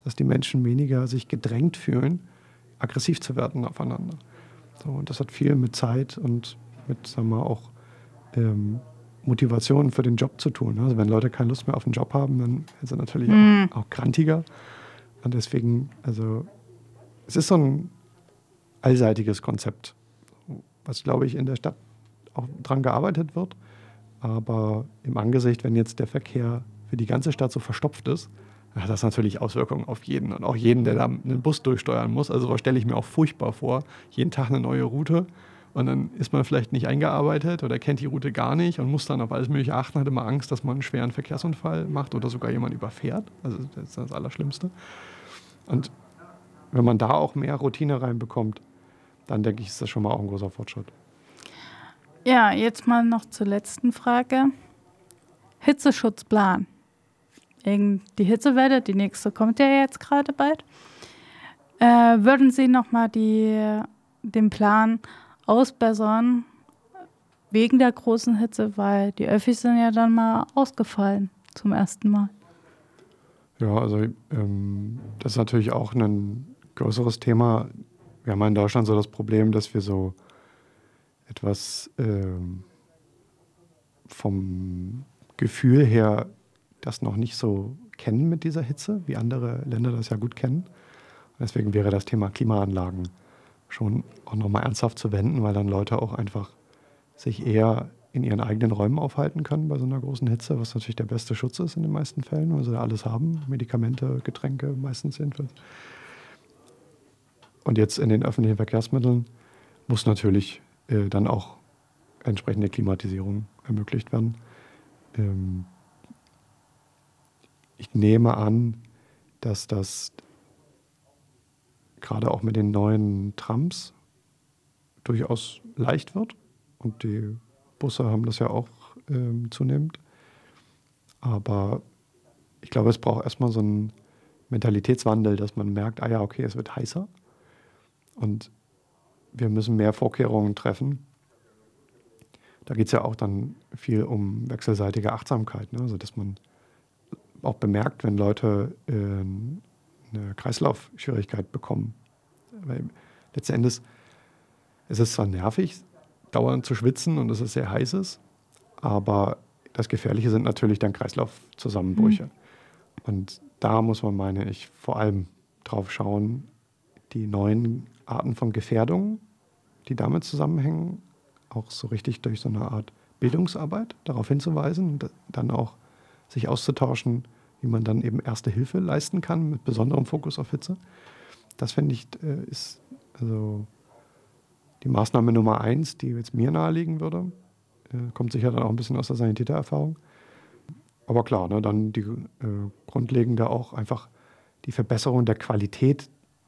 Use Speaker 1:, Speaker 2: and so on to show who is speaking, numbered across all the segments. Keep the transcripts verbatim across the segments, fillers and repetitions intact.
Speaker 1: dass die Menschen weniger sich gedrängt fühlen, aggressiv zu werden aufeinander. So, und das hat viel mit Zeit und mit, sagen wir, auch ähm, Motivation für den Job zu tun. Also wenn Leute keine Lust mehr auf den Job haben, dann werden sie natürlich
Speaker 2: Mhm.
Speaker 1: auch, auch grantiger. Und deswegen, also es ist so ein allseitiges Konzept, was, glaube ich, in der Stadt auch dran gearbeitet wird. Aber im Angesicht, wenn jetzt der Verkehr für die ganze Stadt so verstopft ist, hat das natürlich Auswirkungen auf jeden. Und auch jeden, der da einen Bus durchsteuern muss. Also was stelle ich mir auch furchtbar vor. Jeden Tag eine neue Route. Und dann ist man vielleicht nicht eingearbeitet oder kennt die Route gar nicht und muss dann auf alles Mögliche achten, hat immer Angst, dass man einen schweren Verkehrsunfall macht oder sogar jemand überfährt. Also das ist das Allerschlimmste. Und wenn man da auch mehr Routine reinbekommt, dann denke ich, ist das schon mal auch ein großer Fortschritt.
Speaker 2: Ja, jetzt mal noch zur letzten Frage. Hitzeschutzplan. Die Hitzewelle, die nächste kommt ja jetzt gerade bald. Äh, würden Sie nochmal den Plan ausbessern wegen der großen Hitze, weil die Öffis sind ja dann mal ausgefallen zum ersten Mal.
Speaker 1: Ja, also ähm, das ist natürlich auch ein größeres Thema. Wir haben in Deutschland so das Problem, dass wir so etwas ähm, vom Gefühl her das noch nicht so kennen mit dieser Hitze, wie andere Länder das ja gut kennen. Deswegen wäre das Thema Klimaanlagen schon auch nochmal ernsthaft zu wenden, weil dann Leute auch einfach sich eher in ihren eigenen Räumen aufhalten können bei so einer großen Hitze, was natürlich der beste Schutz ist in den meisten Fällen, weil sie da alles haben, Medikamente, Getränke meistens jedenfalls. Und jetzt in den öffentlichen Verkehrsmitteln muss natürlich äh, dann auch entsprechende Klimatisierung ermöglicht werden. Ähm, ich nehme an, dass das gerade auch mit den neuen Trams durchaus leicht wird. Und die Busse haben das ja auch ähm, zunehmend. Aber ich glaube, es braucht erstmal so einen Mentalitätswandel, dass man merkt, ah ja, okay, es wird heißer. Und wir müssen mehr Vorkehrungen treffen. Da geht es ja auch dann viel um wechselseitige Achtsamkeit. Ne? Also dass man auch bemerkt, wenn Leute äh, eine Kreislaufschwierigkeit bekommen. Weil letzten Endes ist es zwar nervig, dauernd zu schwitzen und dass es sehr heiß ist, aber das Gefährliche sind natürlich dann Kreislaufzusammenbrüche. Mhm. Und da muss man, meine ich, vor allem drauf schauen, die neuen Arten von Gefährdungen, die damit zusammenhängen, auch so richtig durch so eine Art Bildungsarbeit darauf hinzuweisen und dann auch sich auszutauschen, wie man dann eben Erste Hilfe leisten kann mit besonderem Fokus auf Hitze. Das finde ich, ist also die Maßnahme Nummer eins, die jetzt mir nahelegen würde. Kommt sicher dann auch ein bisschen aus der Sanitätererfahrung. Aber klar, ne, dann die äh, grundlegende auch einfach die Verbesserung der Qualität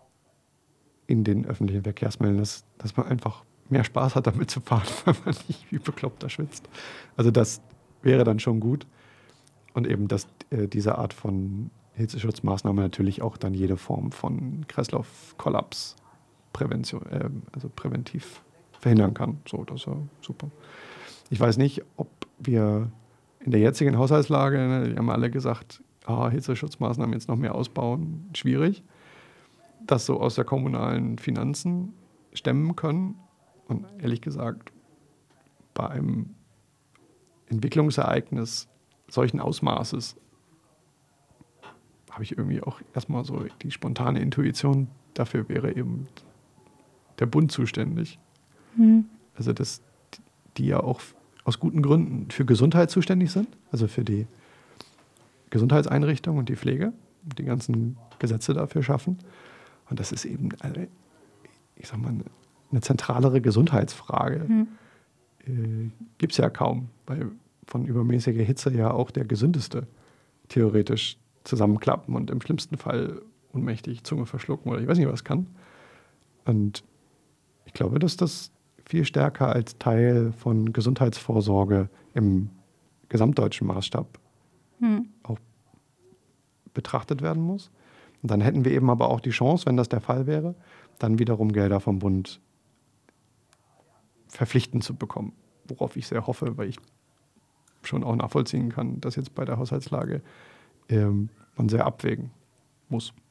Speaker 1: in den öffentlichen Verkehrsmitteln, dass, dass man einfach mehr Spaß hat, damit zu fahren, weil man nicht wie bekloppt da schwitzt. Also das wäre dann schon gut. Und eben, dass äh, diese Art von Hitzeschutzmaßnahme natürlich auch dann jede Form von Kreislaufkollaps Prävention, äh, also präventiv verhindern kann. So, das ist ja super. Ich weiß nicht, ob wir in der jetzigen Haushaltslage, ne, die haben alle gesagt, ah, Hitzeschutzmaßnahmen jetzt noch mehr ausbauen, schwierig, das so aus der kommunalen Finanzen stemmen können. Und ehrlich gesagt, bei einem Entwicklungsereignis solchen Ausmaßes habe ich irgendwie auch erstmal so die spontane Intuition, dafür wäre eben der Bund zuständig. Mhm. Also dass die ja auch aus guten Gründen für Gesundheit zuständig sind, also für die Gesundheitseinrichtungen und die Pflege, die ganzen Gesetze dafür schaffen. Und das ist eben, also ich sag mal, eine zentralere Gesundheitsfrage. Mhm. Äh, gibt es ja kaum, weil von übermäßiger Hitze ja auch der Gesündeste theoretisch zusammenklappen und im schlimmsten Fall ohnmächtig Zunge verschlucken oder ich weiß nicht, was kann. Und ich glaube, dass das viel stärker als Teil von Gesundheitsvorsorge im gesamtdeutschen Maßstab hm. auch betrachtet werden muss. Und dann hätten wir eben aber auch die Chance, wenn das der Fall wäre, dann wiederum Gelder vom Bund verpflichtend zu bekommen. Worauf ich sehr hoffe, weil ich schon auch nachvollziehen kann, dass jetzt bei der Haushaltslage ähm, man sehr abwägen muss.